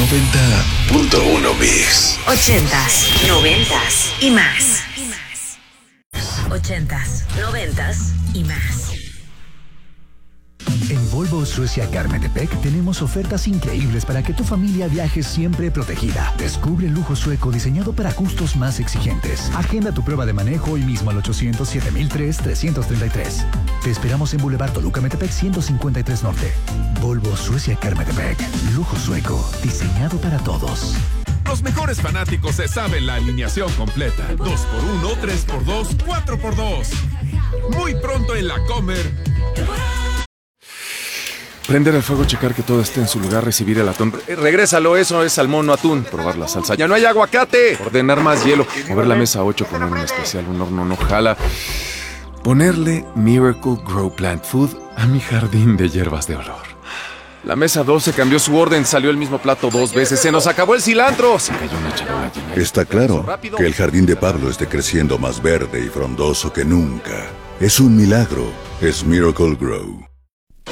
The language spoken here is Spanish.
90.1 Mix. 80s, 90s y más. 80s, 90s y más. En Volvo Suecia Karmetepec tenemos ofertas increíbles para que tu familia viaje siempre protegida. Descubre el lujo sueco diseñado para gustos más exigentes. Agenda tu prueba de manejo hoy mismo al 800-7003-333. Te esperamos en Boulevard Toluca Metepec 153 Norte. Volvo Suecia Karmetepec. Lujo sueco diseñado para todos. Los mejores fanáticos se saben la alineación completa. 2x1, 3x2, 4x2. Muy pronto en la Comer. Prender el fuego, checar que todo esté en su lugar, recibir el atún. Regrésalo, eso es salmón, no atún. Probar la salsa. ¡Ya no hay aguacate! Ordenar más hielo. Mover la mesa 8, poner un especial, un horno no jala. Ponerle Miracle Grow Plant Food a mi jardín de hierbas de olor. La mesa 12 cambió su orden, salió el mismo plato 2 veces. ¡Se nos acabó el cilantro! Se cayó una charola llena. Está claro que el jardín de Pablo esté creciendo más verde y frondoso que nunca. Es un milagro. Es Miracle Grow.